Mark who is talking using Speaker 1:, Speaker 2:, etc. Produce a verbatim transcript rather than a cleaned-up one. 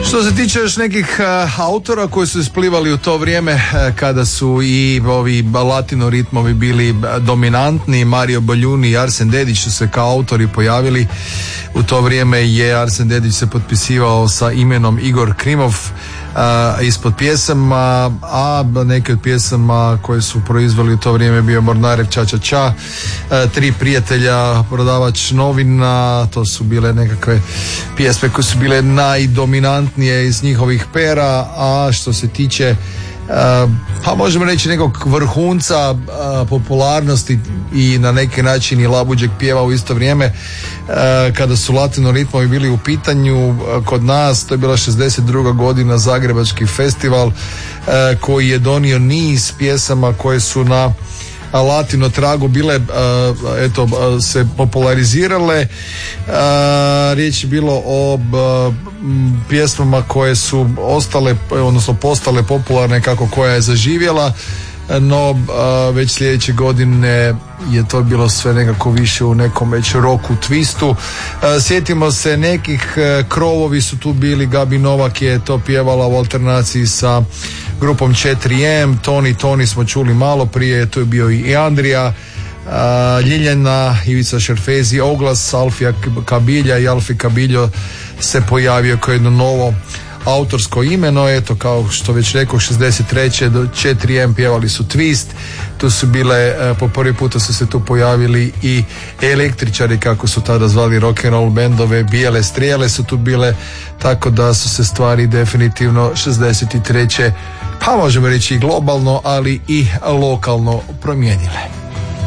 Speaker 1: Što se tiče još nekih uh, autora koji su isplivali u to vrijeme uh, kada su i ovi latino ritmovi bili dominantni, Mario Baljuni i Arsen Dedić su se kao autori pojavili. U to vrijeme je Arsen Dedić se potpisivao sa imenom Igor Krimov uh, ispod pjesama, a neke od pjesama koje su proizveli u to vrijeme bio Mornarev Ča Ča Ča, uh, Tri prijatelja, Prodavač novina. To su bile nekakve pjesme koje su bile najdominantnije iz njihovih pera. A što se tiče Uh, pa možemo reći nekog vrhunca uh, popularnosti i na neki način i Labuđeg pjeva u isto vrijeme uh, kada su latino ritmovi bili u pitanju uh, kod nas, to je bila šezdeset druga godina, Zagrebački festival uh, koji je donio niz pjesama koje su na latino tragu bile uh, eto uh, se popularizirale. Uh, riječ je bilo o uh, pjesmama koje su ostale, odnosno postale popularne kako koja je zaživjela, no uh, već sljedeće godine je to bilo sve nekako više u nekom već roku twistu. Uh, sjetimo se nekih uh, krovovi su tu bili, Gabi Novak je to pjevala u alternaciji sa grupom četiri em, Toni Toni smo čuli malo prije, tu je bio i Andrija, uh, Ljiljana, Ivica Šerfezi, Oglas, Alfija Kabilja i Alfi Kabiljo se pojavio kao jedno novo autorsko ime. No eto, kao što već rekao, šezdeset treće do četiri em pjevali su Twist, tu su bile, po prvi puta su se tu pojavili i električari, kako su tada zvali rock'n'roll bendove, Bijele strijele su tu bile, tako da su se stvari definitivno šezdeset treće pa možemo reći i globalno, ali i lokalno promijenile.